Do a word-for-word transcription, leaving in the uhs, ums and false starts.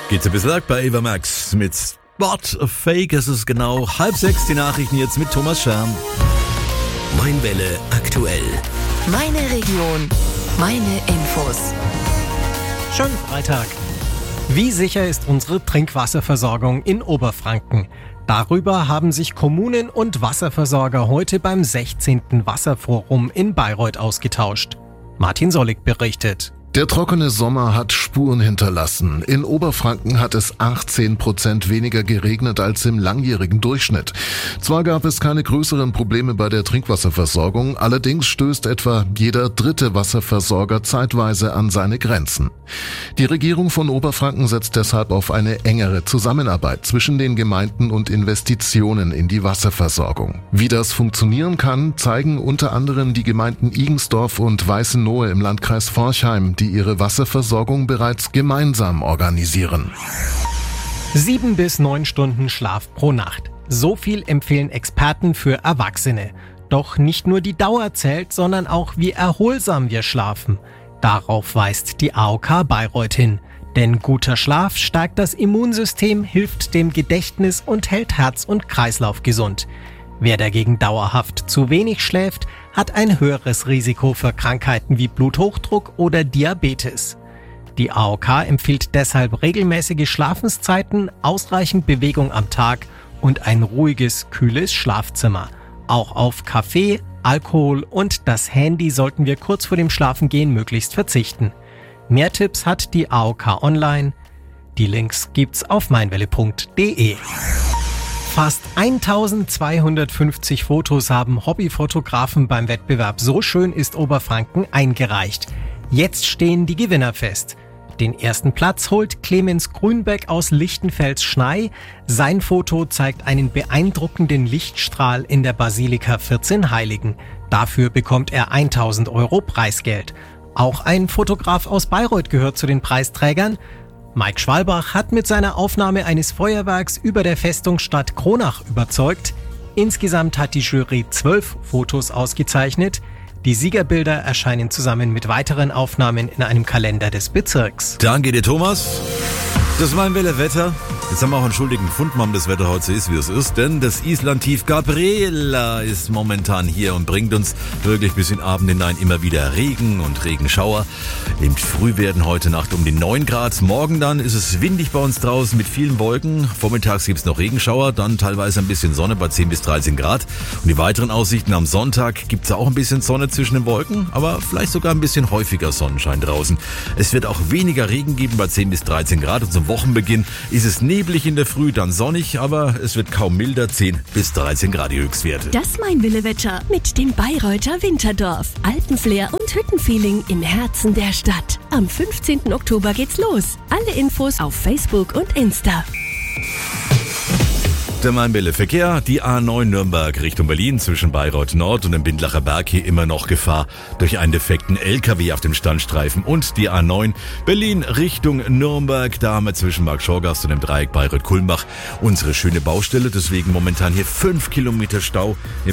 Geht's ein bisschen bei Eva Max mit What a Fake. Es ist genau halb sechs, die Nachrichten jetzt mit Thomas Schärm. Mainwelle aktuell. Meine Region, meine Infos. Schönen Freitag. Wie sicher ist unsere Trinkwasserversorgung in Oberfranken? Darüber haben sich Kommunen und Wasserversorger heute beim sechzehnten Wasserforum in Bayreuth ausgetauscht. Martin Sollig berichtet. Der trockene Sommer hat Spuren hinterlassen. In Oberfranken hat es achtzehn Prozent weniger geregnet als im langjährigen Durchschnitt. Zwar gab es keine größeren Probleme bei der Trinkwasserversorgung, allerdings stößt etwa jeder dritte Wasserversorger zeitweise an seine Grenzen. Die Regierung von Oberfranken setzt deshalb auf eine engere Zusammenarbeit zwischen den Gemeinden und Investitionen in die Wasserversorgung. Wie das funktionieren kann, zeigen unter anderem die Gemeinden Igensdorf und Weißenohe im Landkreis Forchheim, die ihre Wasserversorgung bereits gemeinsam organisieren. Sieben bis neun Stunden Schlaf pro Nacht. So viel empfehlen Experten für Erwachsene. Doch nicht nur die Dauer zählt, sondern auch wie erholsam wir schlafen. Darauf weist die A O K Bayreuth hin. Denn guter Schlaf stärkt das Immunsystem, hilft dem Gedächtnis und hält Herz und Kreislauf gesund. Wer dagegen dauerhaft zu wenig schläft, hat ein höheres Risiko für Krankheiten wie Bluthochdruck oder Diabetes. Die A O K empfiehlt deshalb regelmäßige Schlafenszeiten, ausreichend Bewegung am Tag und ein ruhiges, kühles Schlafzimmer. Auch auf Kaffee, Alkohol und das Handy sollten wir kurz vor dem Schlafengehen möglichst verzichten. Mehr Tipps hat die A O K online. Die Links gibt's auf meinwelle punkt de. Fast eintausendzweihundertfünfzig Fotos haben Hobbyfotografen beim Wettbewerb So schön ist Oberfranken eingereicht. Jetzt stehen die Gewinner fest. Den ersten Platz holt Clemens Grünbeck aus Lichtenfels-Schney. Sein Foto zeigt einen beeindruckenden Lichtstrahl in der Basilika vierzehn Heiligen. Dafür bekommt er tausend Euro Preisgeld. Auch ein Fotograf aus Bayreuth gehört zu den Preisträgern. Mike Schwalbach hat mit seiner Aufnahme eines Feuerwerks über der Festungsstadt Kronach überzeugt. Insgesamt hat die Jury zwölf Fotos ausgezeichnet. Die Siegerbilder erscheinen zusammen mit weiteren Aufnahmen in einem Kalender des Bezirks. Danke dir, Thomas. Das war ein Wetter. Jetzt haben wir auch einen schuldigen Fund, warum das Wetter heute so ist, wie es ist. Denn das Islandtief Gabriela ist momentan hier und bringt uns wirklich bis in den Abend hinein immer wieder Regen und Regenschauer. Im Früh werden heute Nacht um die neun Grad. Morgen dann ist es windig bei uns draußen mit vielen Wolken. Vormittags gibt es noch Regenschauer, dann teilweise ein bisschen Sonne bei zehn bis dreizehn Grad. Und die weiteren Aussichten am Sonntag gibt es auch ein bisschen Sonne zwischen den Wolken, aber vielleicht sogar ein bisschen häufiger Sonnenschein draußen. Es wird auch weniger Regen geben bei zehn bis dreizehn Grad und zum Wochenbeginn ist es neblig in der Früh, dann sonnig, aber es wird kaum milder, zehn bis dreizehn Grad die Höchstwerte. Das Mainwille-Wetter mit dem Bayreuther Winterdorf. Alpenflair und Hüttenfeeling im Herzen der Stadt. Am fünfzehnten Oktober geht's los. Alle Infos auf Facebook und Insta. Der Mainwelle Verkehr, die A neun Nürnberg Richtung Berlin zwischen Bayreuth Nord und dem Bindlacher Berg hier immer noch Gefahr durch einen defekten L K W auf dem Standstreifen und die A neun Berlin Richtung Nürnberg, da haben wir zwischen Markt-Schorgast und dem Dreieck Bayreuth-Kulmbach unsere schöne Baustelle, deswegen momentan hier fünf Kilometer Stau.